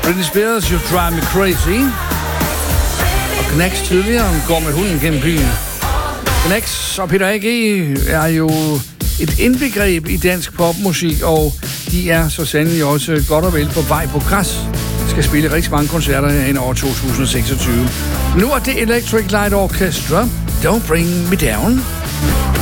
Britney Spears, You Drive Me Crazy. Og Knacks tidligere går med hunden gennem byen. Knacks og Peter A.G. er jo et indbegreb i dansk popmusik, og de er så sandelig også godt og vel på vej på græs. Skal spille rigtig mange koncerter herinde over 2026. Nu er det Electric Light Orchestra. Don't Bring Me Down.